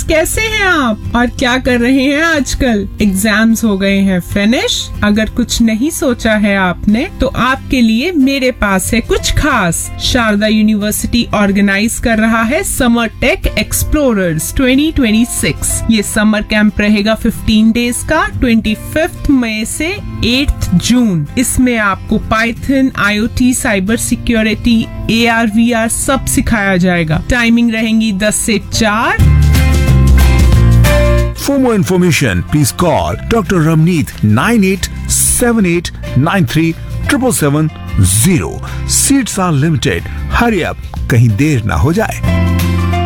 कैसे हैं आप और क्या कर रहे हैं आजकल? एग्जाम्स हो गए हैं फिनिश? अगर कुछ नहीं सोचा है आपने तो आपके लिए मेरे पास है कुछ खास। शारदा यूनिवर्सिटी ऑर्गेनाइज कर रहा है समर टेक एक्सप्लोरर्स 2026। ये समर कैंप रहेगा 15 डेज का, 25 मई से 8 जून। इसमें आपको Python, IoT, cyber security, AR, VR सब सिखाया जाएगा। टाइमिंग रहेंगी 10 से 4। For more information, please call Dr. Ramneet 9878937770. Seats are limited. Hurry up, कहीं देर ना हो जाए।